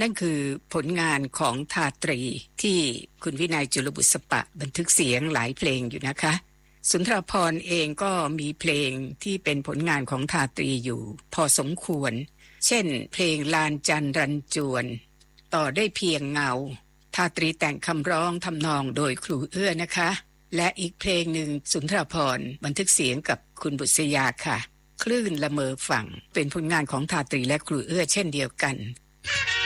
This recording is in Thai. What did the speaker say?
นั่นคือผลงานของทาตรีที่คุณวินัยจุลบุษปะบันทึกเสียงหลายเพลงอยู่นะคะสุนทรภรณ์เองก็มีเพลงที่เป็นผลงานของทาตรีอยู่พอสมควรเช่นเพลงลานจันทร์รันจวนต่อได้เพียงเงาทาตรีแต่งคำร้องทำนองโดยครูเอื้อนะคะและอีกเพลงหนึ่งสุนทรภรณ์บันทึกเสียงกับคุณบุษยาค่ะคลื่นละเมอฝั่งเป็นผลงานของทาตรีและครูเอื้อเช่นเดียวกัน